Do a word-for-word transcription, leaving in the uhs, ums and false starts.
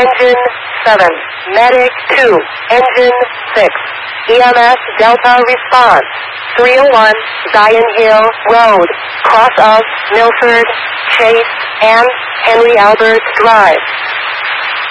Engine seven. Medic two. Engine six. E M S Delta response. three oh one Zion Hill Road, cross of Milford, Chase, and Henry Albert Drive.